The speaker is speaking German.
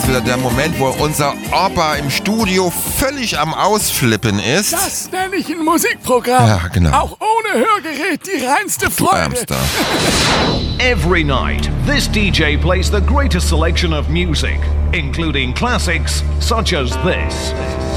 jetzt wieder der Moment, wo unser Opa im Studio völlig am Ausflippen ist. Das nenne ich ein Musikprogramm. Ja, genau. Auch ohne Hörgerät die reinste Du Freude. Ärmster. Every night, this DJ plays the greatest selection of music, including classics such as this.